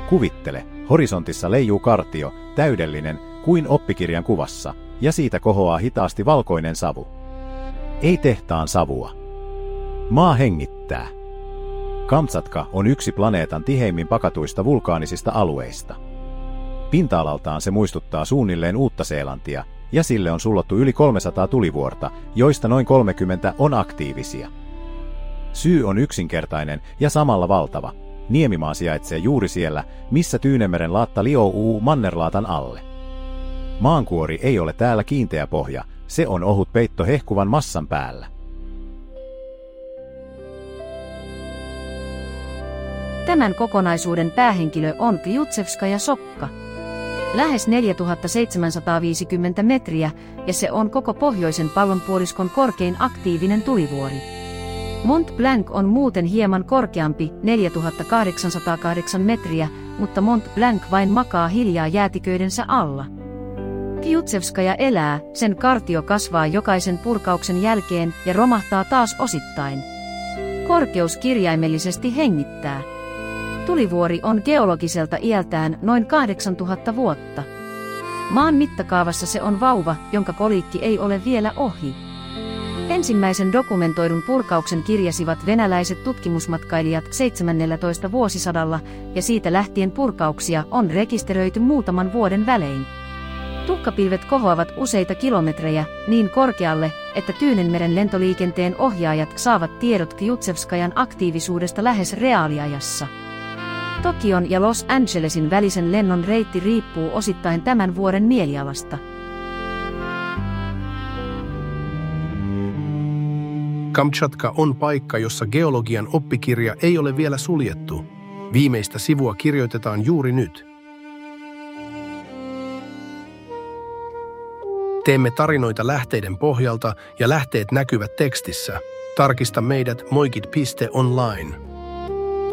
Kuvittele, horisontissa leijuu kartio, täydellinen, kuin oppikirjan kuvassa, ja siitä kohoaa hitaasti valkoinen savu. Ei tehtaan savua. Maa hengittää. Kamtsatka on yksi planeetan tiheimmin pakatuista vulkaanisista alueista. Pinta-alaltaan se muistuttaa suunnilleen Uutta-Seelantia, ja sille on sullottu yli 300 tulivuorta, joista noin 30 on aktiivisia. Syy on yksinkertainen ja samalla valtava. Niemimaa sijaitsee juuri siellä, missä Tyynemeren laatta liouuu mannerlaatan alle. Maankuori ei ole täällä kiinteä pohja, se on ohut peitto hehkuvan massan päällä. Tämän kokonaisuuden päähenkilö on Kljutševskaja sokka. Lähes 4750 metriä, ja se on koko pohjoisen pallonpuoliskon korkein aktiivinen tulivuori. Mont Blanc on muuten hieman korkeampi, 4808 metriä, mutta Mont Blanc vain makaa hiljaa jäätiköidensä alla. Kljutševskaja elää, sen kartio kasvaa jokaisen purkauksen jälkeen ja romahtaa taas osittain. Korkeus kirjaimellisesti hengittää. Tulivuori on geologiselta iältään noin 8000 vuotta. Maan mittakaavassa se on vauva, jonka koliikki ei ole vielä ohi. Ensimmäisen dokumentoidun purkauksen kirjasivat venäläiset tutkimusmatkailijat 17. vuosisadalla, ja siitä lähtien purkauksia on rekisteröity muutaman vuoden välein. Tuhkapilvet kohoavat useita kilometrejä, niin korkealle, että Tyynenmeren lentoliikenteen ohjaajat saavat tiedot Kljutševskajan aktiivisuudesta lähes reaaliajassa. Tokion ja Los Angelesin välisen lennon reitti riippuu osittain tämän vuoren mielialasta. Kamtšatka on paikka, jossa geologian oppikirja ei ole vielä suljettu. Viimeistä sivua kirjoitetaan juuri nyt. Teemme tarinoita lähteiden pohjalta ja lähteet näkyvät tekstissä. Tarkista meidät moikit.online.